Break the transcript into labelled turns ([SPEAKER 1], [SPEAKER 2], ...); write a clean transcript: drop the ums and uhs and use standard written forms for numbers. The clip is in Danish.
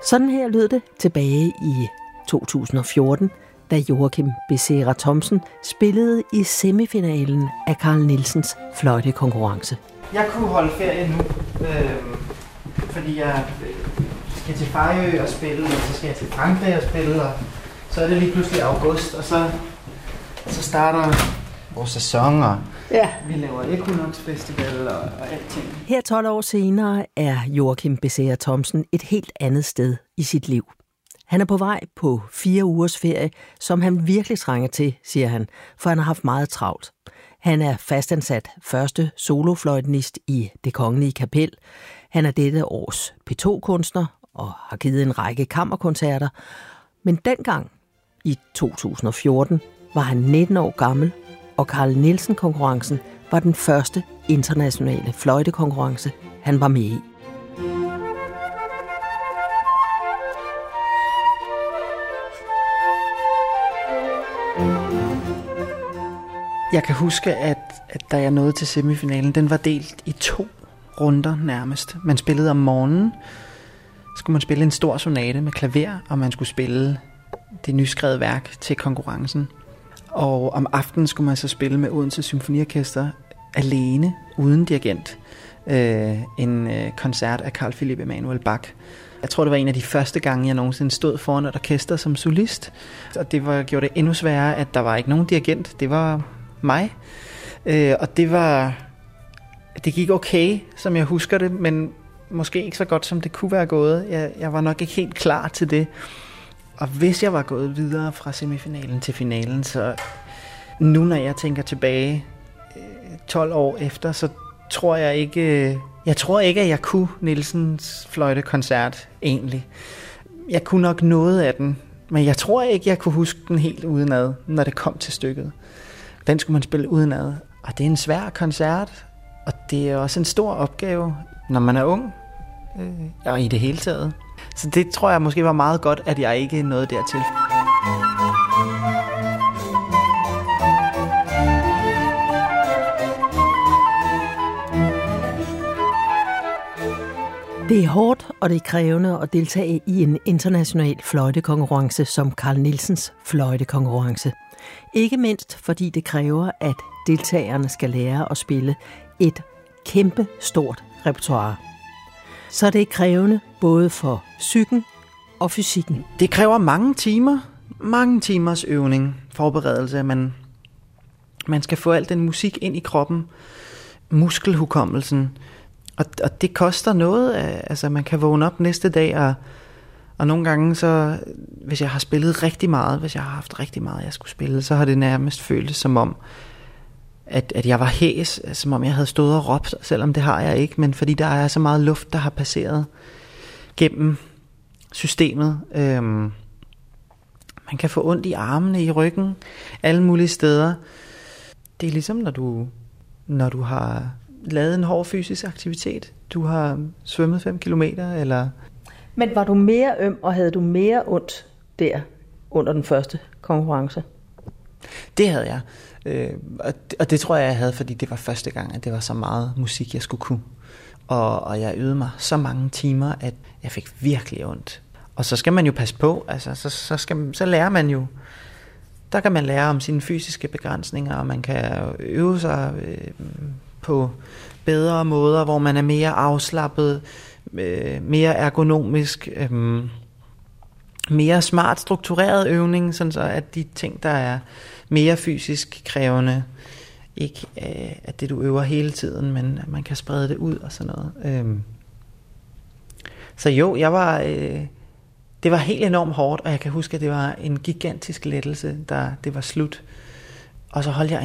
[SPEAKER 1] Sådan her lød det tilbage i 2014, da Joachim Becerra Thomsen spillede i semifinalen af Carl Nielsens fløjtekonkurrence.
[SPEAKER 2] Jeg kunne holde ferie nu, fordi jeg skal til Fejø og spille, og så skal jeg til Frankrig og spille, og så er det lige pludselig august, og så starter vores sæson, og vi laver Equinox Festival og alting.
[SPEAKER 1] Her 12 år senere er Joachim Becerra Thomsen et helt andet sted i sit liv. Han er på vej på 4 ugers ferie, som han virkelig trænger til, siger han, for han har haft meget travlt. Han er fastansat første solofløjtenist i Det Kongelige Kapel. Han er dette års P2-kunstner og har givet en række kammerkoncerter. Men dengang, i 2014, var han 19 år gammel, og Carl Nielsen-konkurrencen var den første internationale fløjtekonkurrence, han var med i.
[SPEAKER 2] Jeg kan huske, at da jeg nåede til semifinalen, den var delt i 2 runder nærmest. Man spillede om morgenen, skulle man spille en stor sonate med klaver, og man skulle spille det nyskrevede værk til konkurrencen. Og om aftenen skulle man så spille med Odense Symfoniorkester alene, uden dirigent. En koncert af Carl Philipp Emanuel Bach. Jeg tror, det var en af de første gange, jeg nogensinde stod foran et orkester som solist. Og det gjorde det endnu sværere, at der var ikke nogen dirigent. Det var mig. Og det gik okay, som jeg husker det, men måske ikke så godt, som det kunne være gået. Jeg var nok ikke helt klar til det. Og hvis jeg var gået videre fra semifinalen til finalen, så nu når jeg tænker tilbage 12 år efter, så tror jeg ikke, at jeg kunne Nielsens fløjtekoncert egentlig. Jeg kunne nok noget af den, men jeg tror ikke, jeg kunne huske den helt udenad, når det kom til stykket. Den skulle man spille udenad, og det er en svær koncert, og det er også en stor opgave, når man er ung, og i det hele taget. Så det tror jeg måske var meget godt, at jeg ikke nåede dertil.
[SPEAKER 1] Det er hårdt, og det er krævende at deltage i en international fløjtekonkurrence som Carl Nielsens fløjtekonkurrence. Ikke mindst fordi det kræver, at deltagerne skal lære at spille et kæmpe stort repertoire. Så det er krævende både for psyken og fysikken.
[SPEAKER 2] Det kræver mange timers øvning, forberedelse. Man skal få al den musik ind i kroppen, muskelhukommelsen, og det koster noget. Altså man kan vågne op næste dag, og nogle gange så, hvis jeg har spillet rigtig meget, hvis jeg har haft rigtig meget, jeg skulle spille, så har det nærmest føltes som om, at jeg var hæs, som om jeg havde stået og råbt, selvom det har jeg ikke, men fordi der er så meget luft, der har passeret gennem systemet. Man kan få ondt i armene, i ryggen, alle mulige steder. Det er ligesom, når du har lavet en hård fysisk aktivitet. Du har svømmet 5 kilometer, eller...
[SPEAKER 1] Men var du mere øm, og havde du mere ondt der under den første konkurrence?
[SPEAKER 2] Det havde jeg. Og det tror jeg havde, fordi det var første gang, at det var så meget musik, jeg skulle kunne. Og jeg øvede mig så mange timer, at jeg fik virkelig ondt. Og så skal man jo passe på, altså så lærer man jo, der kan man lære om sine fysiske begrænsninger, og man kan øve sig på bedre måder, hvor man er mere afslappet, mere ergonomisk, mere smart struktureret øvning, sådan så at de ting, der er mere fysisk krævende, ikke at det du øver hele tiden, men at man kan sprede det ud og sådan noget. Så jo, det var helt enormt hårdt, og jeg kan huske, at det var en gigantisk lettelse, da det var slut. Og så holdt jeg